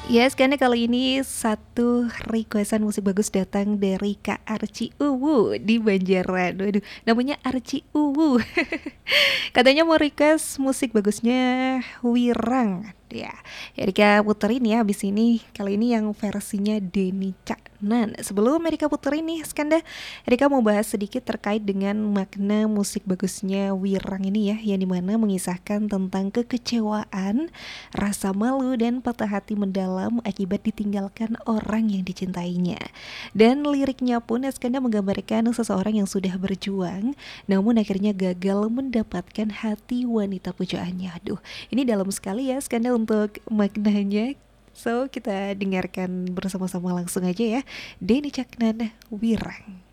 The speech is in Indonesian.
Yes, karena kali ini satu requestan musik bagus datang dari Kak Arci Uwu di Banjaran. Waduh, namanya Arci Uwu. Katanya mau request musik bagusnya Wirang. Ya, Erika puterin ya abis ini. Kali ini yang versinya Denny Caknan. Sebelum Erika puterin nih, Skanda, Erika mau bahas sedikit terkait dengan makna musik bagusnya Wirang ini ya, yang dimana mengisahkan tentang kekecewaan, rasa malu dan patah hati mendalam akibat ditinggalkan orang yang dicintainya. Dan liriknya pun Eskanda menggambarkan seseorang yang sudah berjuang namun akhirnya gagal mendapatkan hati wanita pujaannya. Aduh, ini dalam sekali ya Eskanda untuk maknanya. So, kita dengarkan bersama-sama langsung aja ya. Denny Caknan, Wirang.